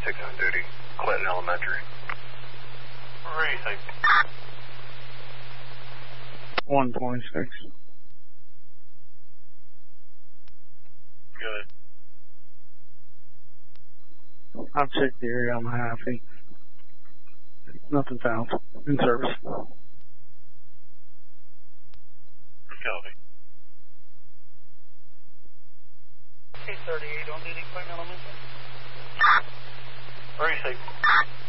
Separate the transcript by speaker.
Speaker 1: 26 on duty, Clinton Elementary.
Speaker 2: Where are you, State?
Speaker 3: 126.
Speaker 2: Good.
Speaker 3: I've checked the area on the high feet. Nothing found. In service.
Speaker 2: Copy.
Speaker 4: 838 on duty, Clinton Elementary.
Speaker 2: Where are you, State?